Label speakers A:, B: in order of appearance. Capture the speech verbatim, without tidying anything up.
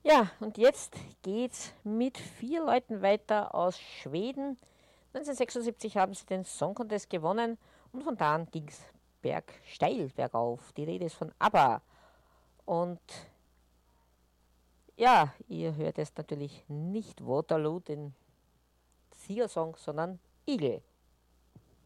A: Ja, und jetzt geht's mit vier Leuten weiter aus Schweden. neunzehnhundertsechsundsiebzig haben sie den Song Contest gewonnen und von da an ging's berg, steil bergauf. Die Rede ist von ABBA. Und ja, ihr hört jetzt natürlich nicht Waterloo, den Siegersong, sondern Eagle.